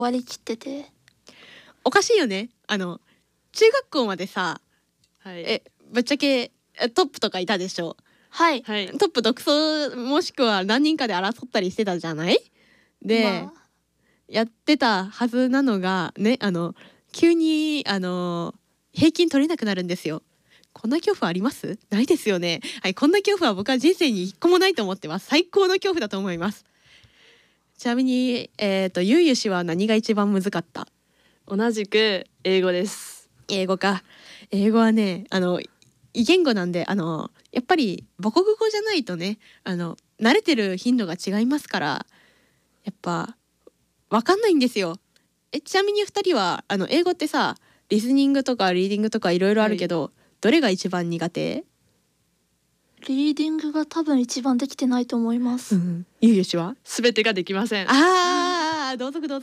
割り切ってて。 おかしいよね。中学校までさ、 はい、 ぶっちゃけトップとかいたでしょ。 はい、 はい、 トップ独走もしくは何人かで争ったりしてたじゃない。で、 まあ、 やってたはずなのがね、急に平均取れなくなるんですよ。こんな恐怖あります？ないですよね。はい、こんな恐怖は僕は人生に一個もないと思ってます。最高の恐怖だと思います。ちなみにゆうゆ氏は何が一番難かった？ 同じく英語です。 英語か。英語はね、異言語なんでやっぱり母国語じゃないとね、慣れてる頻度が違いますから、やっぱわかんないんですよ。ちなみに2人は英語ってさ、リスニングとかリーディングとかいろいろあるけど、どれが一番苦手？ リーディングが多分一番できてないと思います。 ゆうゆしは？ すべてができません。 同族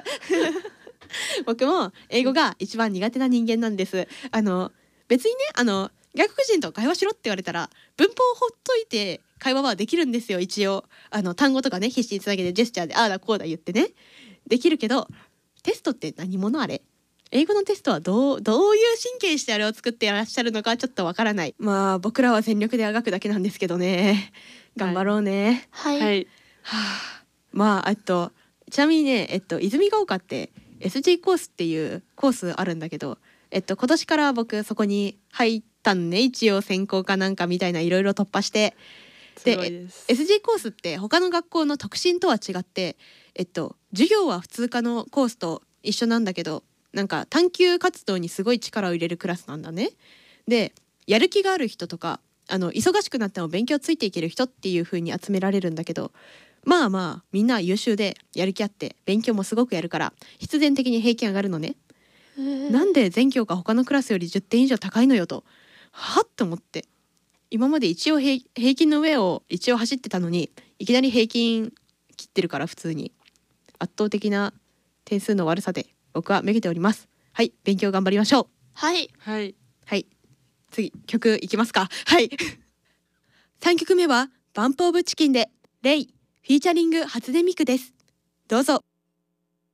僕も英語が一番苦手な人間なんです。別にね、外国人と会話しろって言われたら文法をほっといて会話はできるんですよ。一応単語とかね、必死につなげてジェスチャーでああだこうだ言ってね、できるけど、テストって何者あれ？英語のテストはどういう神経してあれを作っていらっしゃるのかちょっとわからない。まあ僕らは全力であがくだけなんですけどね。頑張ろうね。 はい、 はい、 まあちなみにね、泉ヶ丘って SG コースっていうコースあるんだけど、今年から僕そこに入ったんね。一応専攻かなんかみたいないろいろ突破して、 すごいです。 SG コースって他の学校の特進とは違って、授業は普通科のコースと一緒なんだけど、なんか探究活動にすごい力を入れるクラスなんだね。で、やる気がある人とか忙しくなっても勉強ついていける人っていう風に集められるんだけど、まあみんな優秀でやる気あって勉強もすごくやるから必然的に平均上がるのね。なんで全教科他のクラスより10点以上高いのよと、はっと思って、今まで一応平均の上を一応走ってたのにいきなり平均切ってるから、普通に圧倒的な点数の悪さで僕はめげております。はい、勉強頑張りましょう。 はい、 はい、 はい、次曲いきますか。はい3曲目はバンプオブチキンでレイフィーチャリング初音ミクです。どうぞ。